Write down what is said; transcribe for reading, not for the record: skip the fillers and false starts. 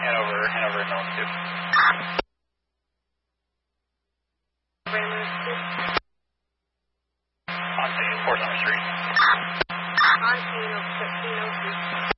Hanover, Mills 2. On scene, 4 Summer Street. On scene, 1502.